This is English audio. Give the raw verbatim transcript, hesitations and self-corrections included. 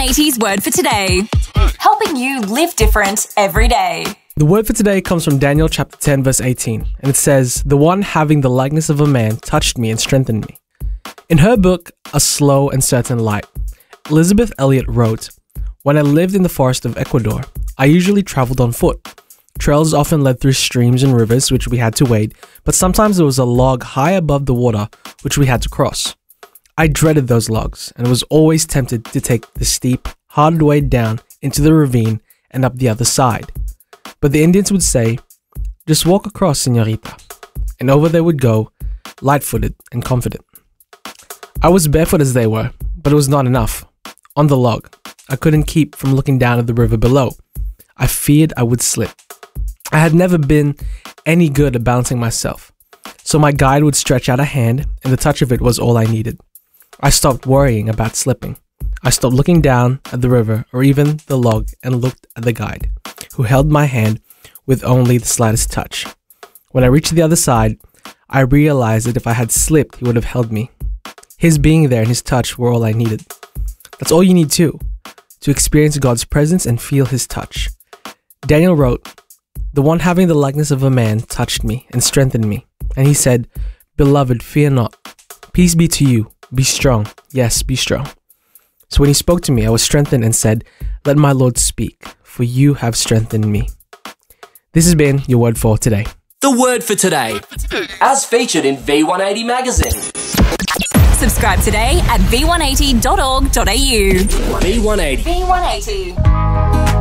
eighty's word for today, helping you live different every day. The word for today comes from Daniel chapter ten verse eighteen, and it says, "The one having the likeness of a man touched me and strengthened me." In her book, A Slow and Certain Light, Elizabeth Elliot wrote, "When I lived in the forest of Ecuador, I usually traveled on foot. Trails often led through streams and rivers which we had to wade, but sometimes there was a log high above the water which we had to cross. I dreaded those logs and was always tempted to take the steep, hard way down into the ravine and up the other side. But the Indians would say, 'Just walk across, señorita,' and over they would go, light-footed and confident. I was barefoot as they were, but it was not enough. On the log, I couldn't keep from looking down at the river below. I feared I would slip. I had never been any good at balancing myself, so my guide would stretch out a hand, and the touch of it was all I needed. I stopped worrying about slipping. I stopped looking down at the river or even the log and looked at the guide, who held my hand with only the slightest touch. When I reached the other side, I realized that if I had slipped, he would have held me. His being there and his touch were all I needed. That's all you need too, to experience God's presence and feel his touch." Daniel wrote, "The one having the likeness of a man touched me and strengthened me. And he said, 'Beloved, fear not. Peace be to you. Be strong. Yes, be strong.' So when he spoke to me, I was strengthened and said, 'Let my Lord speak, for you have strengthened me.'" This has been your word for today. The word for today, as featured in V one eighty magazine. Subscribe today at v one eighty dot org dot a u. V one eighty. V one eighty.